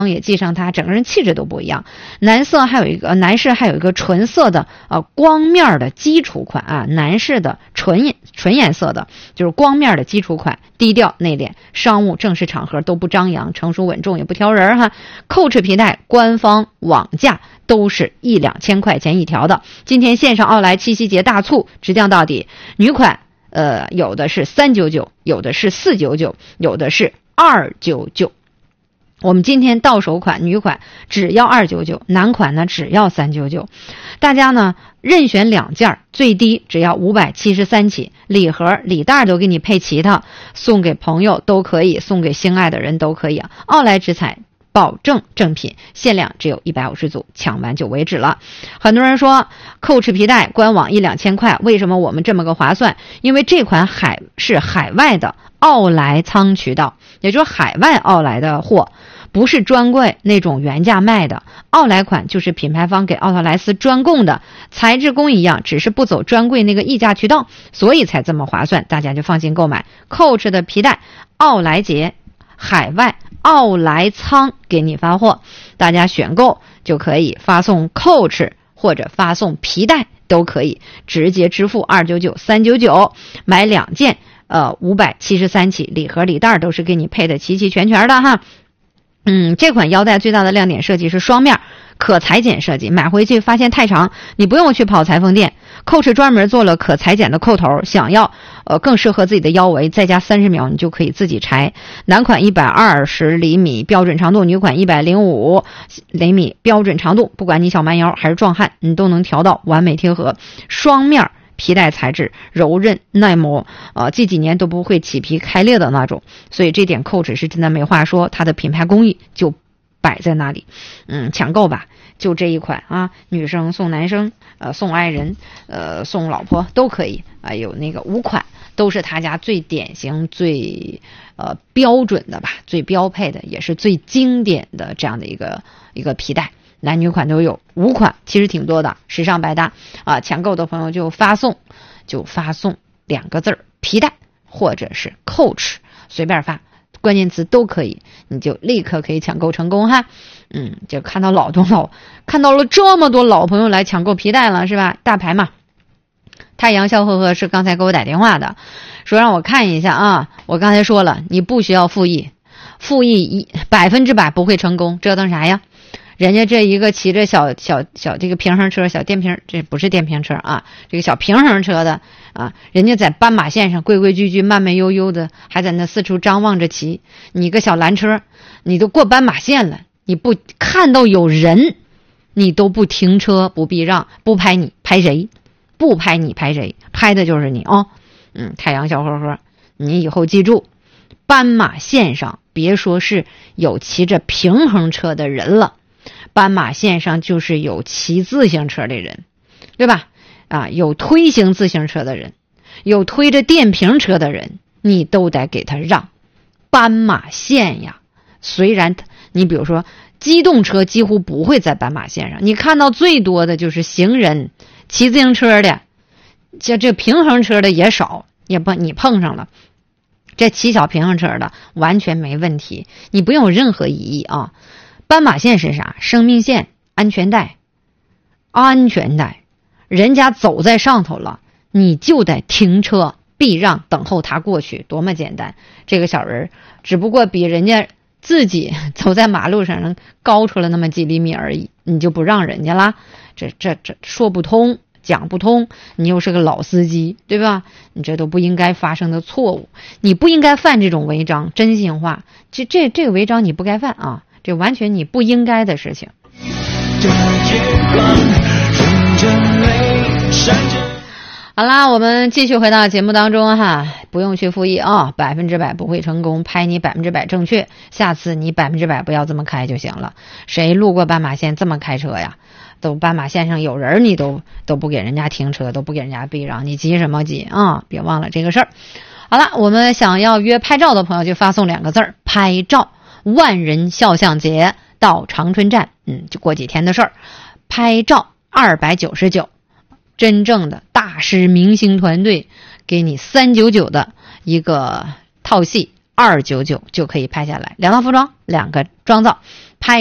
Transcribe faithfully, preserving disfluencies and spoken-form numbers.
也系上它，整个人气质都不一样。男色还有一个男士还有一个纯色的呃光面的基础款啊，男士的纯纯颜色的就是光面的基础款，低调内敛，商务正式场合都不张扬，成熟稳重也不挑人哈。Coach 皮带官方网价都是一两千块钱一条的，今天线上奥莱七夕节大促直降到底，女款呃有的是三九九，有的是四九九，有的是二九九。我们今天到手款女款只要二九九，男款呢只要三九九。大家呢任选两件，最低只要五百七十三起，礼盒礼袋都给你配齐它，送给朋友都可以，送给心爱的人都可以啊。奥莱之彩保证正品，限量只有一百五十组，抢完就为止了。很多人说 Coach 皮带官网一两千块，为什么我们这么个划算？因为这款海是海外的奥莱仓渠道，也就是海外奥莱的货，不是专柜那种原价卖的。奥莱款就是品牌方给奥特莱斯专供的，材质工一样，只是不走专柜那个溢价渠道，所以才这么划算，大家就放心购买。Coach 的皮带，奥莱节海外奥莱仓给你发货，大家选购就可以发送 Coach 或者发送皮带都可以，直接支付二九九、三九九，买两件呃五百七十三起，礼盒礼袋都是给你配的齐齐全全的哈。嗯，这款腰带最大的亮点设计是双面可裁剪设计，买回去发现太长，你不用去跑裁缝店。Coach 专门做了可裁剪的扣头，想要呃更适合自己的腰围，再加三十秒你就可以自己裁。男款一百二十厘米标准长度，女款一百零五厘米标准长度，不管你小蛮腰还是壮汉，你都能调到完美贴合。双面皮带材质柔韧耐磨，呃，系几年都不会起皮开裂的那种，所以这点 Coach 是真的没话说，它的品牌工艺就摆在那里。嗯，抢购吧，就这一款啊，女生送男生，呃，送爱人，呃，送老婆都可以啊、呃。有那个五款都是他家最典型、最呃标准的吧，最标配的，也是最经典的这样的一个一个皮带。男女款都有五款，其实挺多的，时尚百搭啊！抢购的朋友就发送，就发送两个字儿皮带或者是 Coach， 随便发，关键词都可以，你就立刻可以抢购成功哈。嗯，就看到老多老，看到了这么多老朋友来抢购皮带了，是吧？大牌嘛。太阳笑呵呵是刚才给我打电话的，说让我看一下啊。我刚才说了，你不需要复议，复议一百分之百不会成功，折腾啥呀？人家这一个骑着小小小这个平衡车，小电瓶，这不是电瓶车啊，这个小平衡车的啊，人家在斑马线上规规矩矩、慢慢悠悠的，还在那四处张望着骑。你个小蓝车，你都过斑马线了，你不看到有人，你都不停车、不避让、不拍你，拍谁？不拍你拍谁？拍的就是你哦。嗯，太阳笑呵呵，你以后记住，斑马线上别说是有骑着平衡车的人了。斑马线上就是有骑自行车的人，对吧？啊，有推行自行车的人，有推着电瓶车的人，你都得给他让。斑马线呀，虽然你比如说机动车几乎不会在斑马线上，你看到最多的就是行人、骑自行车的，像这平衡车的也少，也不你碰上了。这骑小平衡车的完全没问题，你不用有任何疑义啊。斑马线是啥？生命线、安全带，安全带，人家走在上头了，你就得停车避让，等候他过去，多么简单。这个小人只不过比人家自己走在马路上能高出了那么几厘米而已，你就不让人家啦？这这这说不通，讲不通，你又是个老司机，对吧？你这都不应该发生的错误，你不应该犯这种违章。真心话，这这这个违章你不该犯啊，这完全你不应该的事情。好啦，我们继续回到节目当中哈，不用去复议啊，百分之百不会成功，拍你百分之百正确，下次你百分之百不要这么开就行了。谁路过斑马线这么开车呀？都斑马线上有人，你都都不给人家停车，都不给人家避让，你急什么急啊？别忘了这个事儿。好了，我们想要约拍照的朋友就发送两个字儿拍照。万人肖像节到长春站，嗯，就过几天的事儿。拍照二百九十九，真正的大师明星团队给你三九九的一个套系， 二九九就可以拍下来，两套服装两个妆造。